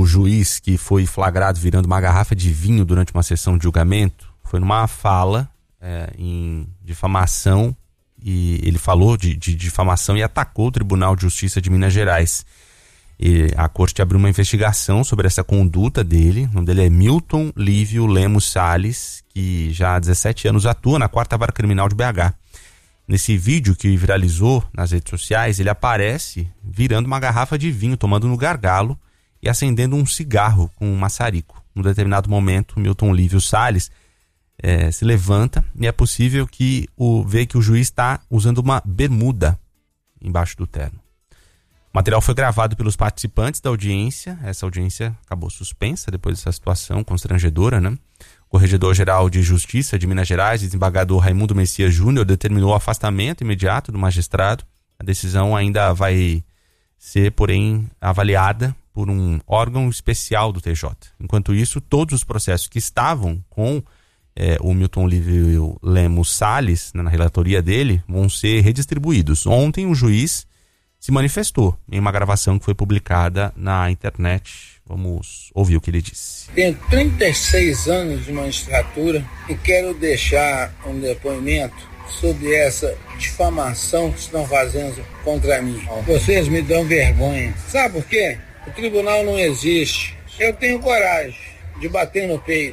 juiz que foi flagrado virando uma garrafa de vinho durante uma sessão de julgamento foi numa fala em difamação, e ele falou de difamação e atacou o Tribunal de Justiça de Minas Gerais. E a corte abriu uma investigação sobre essa conduta dele. O nome dele é Milton Lívio Lemos Salles, que já há 17 anos atua na 4ª Vara Criminal de BH. Nesse vídeo que viralizou nas redes sociais, ele aparece virando uma garrafa de vinho, tomando no gargalo e acendendo um cigarro com um maçarico. Num determinado momento, Milton Lívio Salles se levanta e é possível que vê que o juiz está usando uma bermuda embaixo do terno. O material foi gravado pelos participantes da audiência. Essa audiência acabou suspensa depois dessa situação constrangedora, né? O Corregedor-Geral de Justiça de Minas Gerais, desembargador Raimundo Messias Júnior, determinou o afastamento imediato do magistrado. A decisão ainda vai ser, porém, avaliada por um órgão especial do TJ. Enquanto isso, todos os processos que estavam com o Milton Lívio Lemos Salles, na relatoria dele, vão ser redistribuídos. Ontem o juiz se manifestou em uma gravação que foi publicada na internet. Vamos ouvir o que ele disse. Tenho 36 anos de magistratura e quero deixar um depoimento sobre essa difamação que estão fazendo contra mim. Vocês me dão vergonha. Sabe por quê? O tribunal não existe. Eu tenho coragem de bater no peito.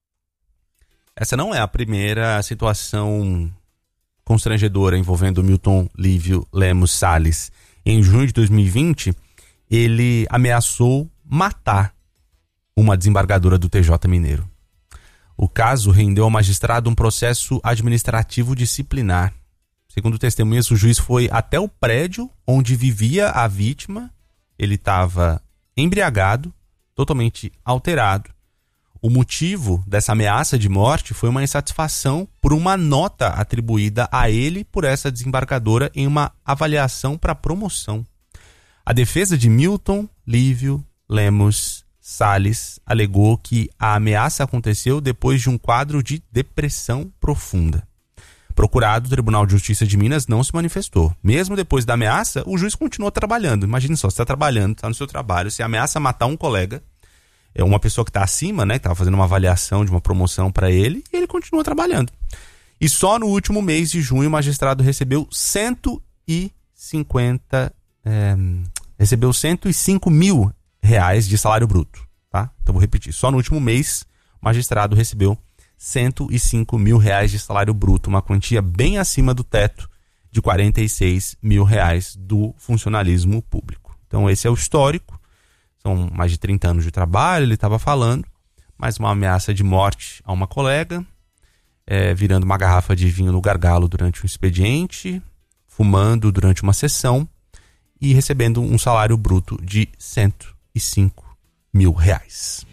Essa não é a primeira situação constrangedora envolvendo Milton Lívio Lemos Salles. Em junho de 2020, ele ameaçou matar uma desembargadora do TJ Mineiro. O caso rendeu ao magistrado um processo administrativo disciplinar. Segundo testemunhas, o juiz foi até o prédio onde vivia a vítima. Ele estava embriagado, totalmente alterado. O motivo dessa ameaça de morte foi uma insatisfação por uma nota atribuída a ele por essa desembargadora em uma avaliação para promoção. A defesa de Milton Lívio Lemos Salles alegou que a ameaça aconteceu depois de um quadro de depressão profunda. Procurado, o Tribunal de Justiça de Minas não se manifestou. Mesmo depois da ameaça, o juiz continuou trabalhando. Imagine só, você está trabalhando, está no seu trabalho, você ameaça matar um colega, uma pessoa que está acima, né, que estava fazendo uma avaliação de uma promoção para ele, e ele continua trabalhando. E só no último mês de junho o magistrado recebeu 105 mil reais de salário bruto, tá? Então vou repetir, só no último mês o magistrado recebeu 105 mil reais de salário bruto, uma quantia bem acima do teto de 46 mil reais do funcionalismo público. Então esse é o histórico. São mais de 30 anos de trabalho, ele estava falando, mais uma ameaça de morte a uma colega, virando uma garrafa de vinho no gargalo durante um expediente, fumando durante uma sessão e recebendo um salário bruto de 105 mil reais.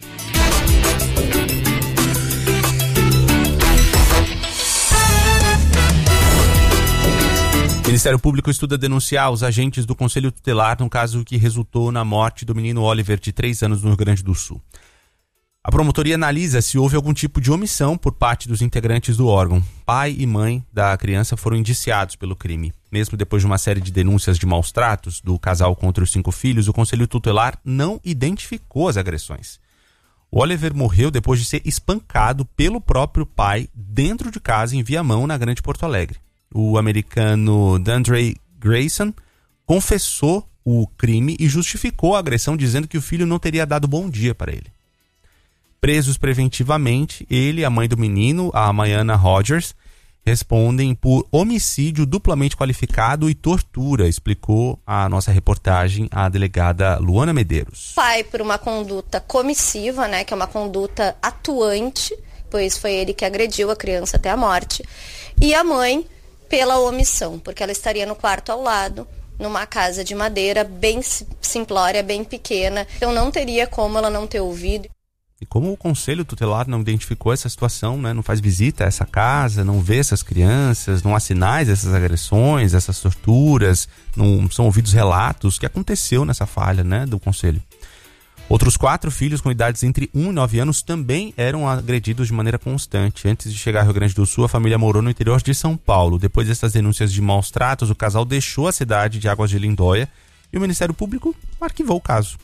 O Ministério Público estuda denunciar os agentes do Conselho Tutelar no caso que resultou na morte do menino Oliver, de 3 anos, no Rio Grande do Sul. A promotoria analisa se houve algum tipo de omissão por parte dos integrantes do órgão. Pai e mãe da criança foram indiciados pelo crime. Mesmo depois de uma série de denúncias de maus tratos do casal contra os 5 filhos, o Conselho Tutelar não identificou as agressões. O Oliver morreu depois de ser espancado pelo próprio pai dentro de casa em Viamão, na Grande Porto Alegre. O americano Dandre Grayson confessou o crime e justificou a agressão, dizendo que o filho não teria dado bom dia para ele. Presos preventivamente, ele e a mãe do menino, a Mayana Rogers, respondem por homicídio duplamente qualificado e tortura, explicou a nossa reportagem a delegada Luana Medeiros. Pai por uma conduta comissiva, né, que é uma conduta atuante, pois foi ele que agrediu a criança até a morte, e a mãe pela omissão, porque ela estaria no quarto ao lado, numa casa de madeira bem simplória, bem pequena, então não teria como ela não ter ouvido. E como o Conselho Tutelar não identificou essa situação, né, não faz visita a essa casa, não vê essas crianças, não há sinais dessas agressões, essas torturas, não são ouvidos relatos, o que aconteceu nessa falha, né, do Conselho. Outros 4 filhos com idades entre 1 e 9 anos também eram agredidos de maneira constante. Antes de chegar ao Rio Grande do Sul, a família morou no interior de São Paulo. Depois dessas denúncias de maus tratos, o casal deixou a cidade de Águas de Lindóia e o Ministério Público arquivou o caso.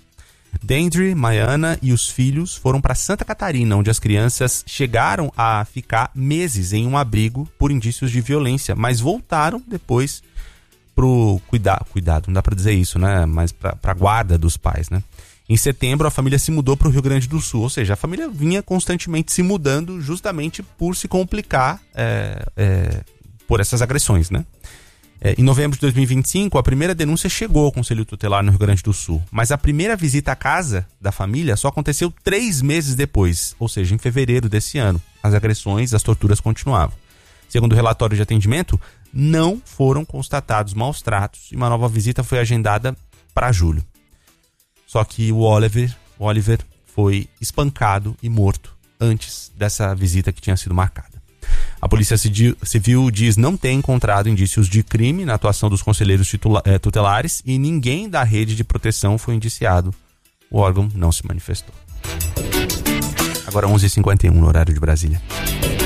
Deirdre, Maiana e os filhos foram para Santa Catarina, onde as crianças chegaram a ficar meses em um abrigo por indícios de violência, mas voltaram depois pro cuidado, não dá para dizer isso, né? Mas para guarda dos pais, né? Em setembro, a família se mudou para o Rio Grande do Sul, ou seja, a família vinha constantemente se mudando justamente por se complicar por essas agressões, né? Em novembro de 2025, a primeira denúncia chegou ao Conselho Tutelar no Rio Grande do Sul, mas a primeira visita à casa da família só aconteceu 3 meses depois, ou seja, em fevereiro desse ano. As agressões, as torturas continuavam. Segundo o relatório de atendimento, não foram constatados maus tratos e uma nova visita foi agendada para julho. Só que o Oliver foi espancado e morto antes dessa visita que tinha sido marcada. A Polícia Civil diz não ter encontrado indícios de crime na atuação dos conselheiros tutelares e ninguém da rede de proteção foi indiciado. O órgão não se manifestou. Agora 11h51 no horário de Brasília.